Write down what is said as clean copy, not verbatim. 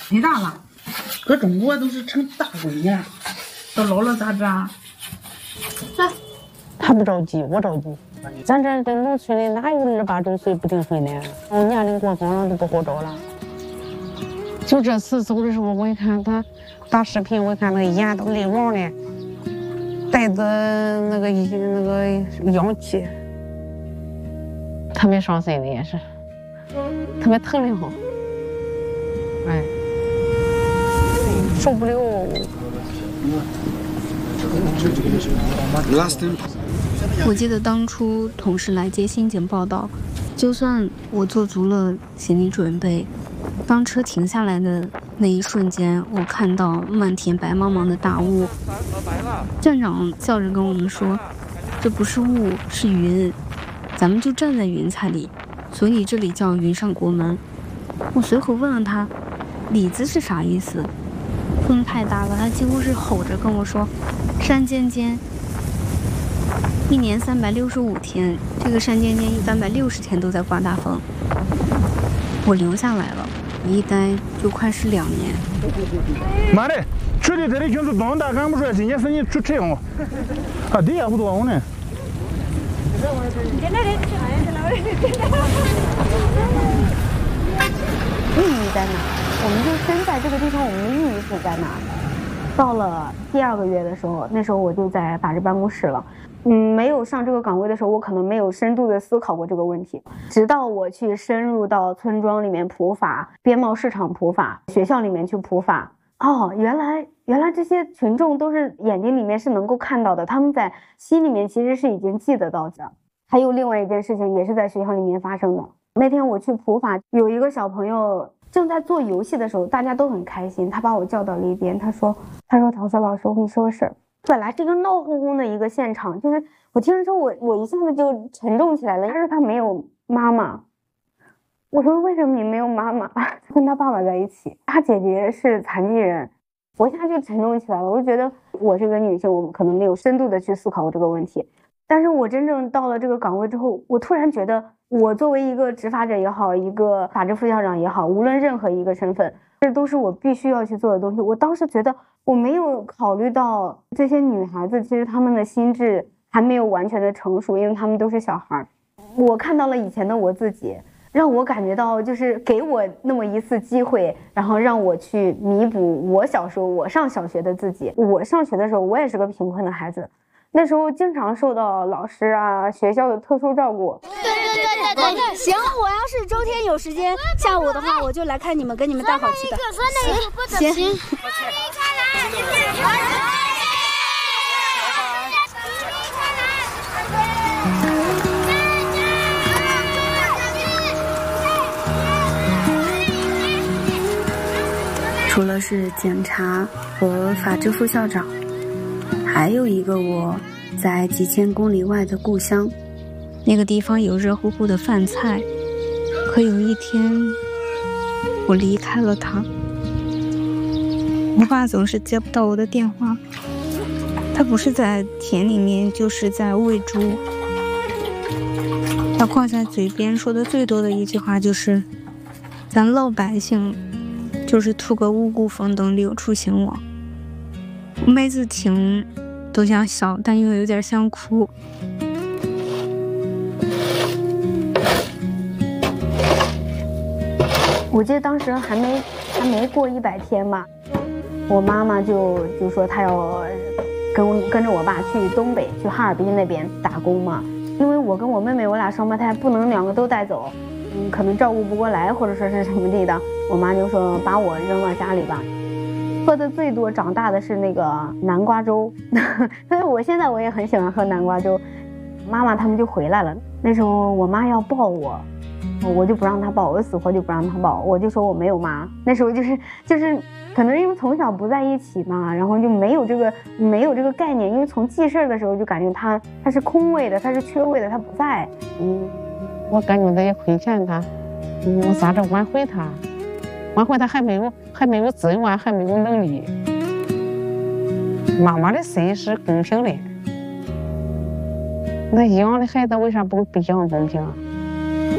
没大了，搁中国都是成大闺女了，到老了咋办？ 来，他不着急，我着急。咱这在农村的哪有28周岁不订婚的？年龄过高了都不好找了。就这次走的时候，我一看他打视频，我一看那个眼都泪汪的，带着那个氧气，特别伤心的也是，特别疼的慌，哎，受不了。 我记得当初同事来接刑警报道，就算我做足了心理准备，当车停下来的那一瞬间，我看到漫天白茫茫的大雾。站长笑着跟我们说：“这不是雾，是云，咱们就站在云彩里，所以这里叫云上国门。”我随口问了他：“里子是啥意思？”风太大了，他几乎是吼着跟我说：“山尖尖。”一年365天，这个山尖尖360天都在刮大风。我留下来了，一待就快是2年。 妈的，这里这里就是东大干部说今年分你出这样，啊，底下不多呢。 意义在哪？我们就身在这个地方，我们的意义是在哪？到了第2个月的时候，那时候我就在法制办公室了。没有上这个岗位的时候，我可能没有深度的思考过这个问题。直到我去深入到村庄里面普法、边贸市场普法、学校里面去普法，哦，原来这些群众都是眼睛里面是能够看到的，他们在心里面其实是已经记得到的。还有另外一件事情也是在学校里面发生的。那天我去普法，有一个小朋友正在做游戏的时候，大家都很开心，他把我叫到了一边，他说陶色老师，我跟你说个事儿。本来这个闹哄哄的一个现场，就是我听着之后，我一下子就沉重起来了。但是他没有妈妈，我说为什么你没有妈妈？跟他爸爸在一起，他姐姐是残疾人，我一下就沉重起来了。我就觉得我是个女性，我可能没有深度的去思考过这个问题。但是我真正到了这个岗位之后，我突然觉得，我作为一个执法者也好，一个法制副校长也好，无论任何一个身份，这都是我必须要去做的东西。我当时觉得我没有考虑到这些女孩子，其实她们的心智还没有完全的成熟，因为她们都是小孩。我看到了以前的我自己，让我感觉到就是给我那么一次机会，然后让我去弥补我小时候我上小学的自己。我上学的时候，我也是个贫困的孩子。那时候经常受到老师啊、学校的特殊照顾。 对，行，我要是周天有时间，下午的话我就来看你们，跟你们带好吃的。行。 除了是检察和法制副校长，还有一个我在几千公里外的故乡。那个地方有热乎乎的饭菜，可有一天我离开了他，我爸总是接不到我的电话，他不是在田里面就是在喂猪。他挂在嘴边说的最多的一句话就是咱老百姓就是图个五谷丰登六畜兴旺。我每次听都想笑，但又有点想哭。 我记得当时还没过100天吧，我妈妈就说她要跟着我爸去东北，去哈尔滨那边打工嘛。因为我跟我妹妹，我俩双胞胎，不能2个都带走，可能照顾不过来，或者说是什么地的。我妈就说把我扔到家里吧。喝的最多长大的是那个南瓜粥，所以我现在也很喜欢喝南瓜粥。妈妈他们就回来了，那时候我妈要抱我，我就不让她抱，我死活就不让她抱，我就说我没有妈。那时候就是可能因为从小不在一起嘛，然后就没有这个概念，因为从记事的时候就感觉她是空位的，她是缺位的，她不在。 我感觉也亏欠她，我咋着挽回她还没有资源，还没有能力。妈妈的心是公平的，那一样的孩子为啥不养公平啊？